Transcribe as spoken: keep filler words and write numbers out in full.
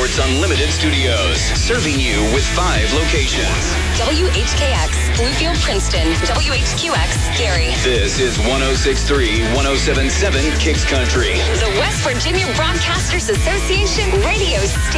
Sports Unlimited Studios, serving you with five locations. W H K X, Bluefield, Princeton. W H Q X, Gary. This is one oh six point three, one oh seven point seven Kicks Country. The West Virginia Broadcasters Association radio station.